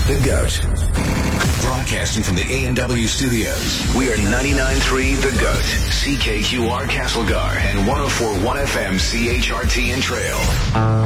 The GOAT. Broadcasting from the A&W studios, we are 99.3 The GOAT, CKQR Castlegar, and 104.1 FM CHRT in Trail.